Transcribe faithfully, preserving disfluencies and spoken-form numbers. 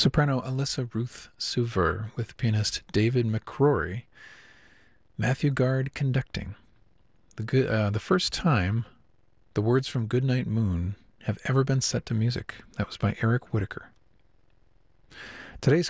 Soprano Alyssa Ruth Suver with pianist David McCrory. Matthew Guard conducting. The, good, uh, the first time the words from Goodnight Moon have ever been set to music. That was by Eric Whitacre. Today's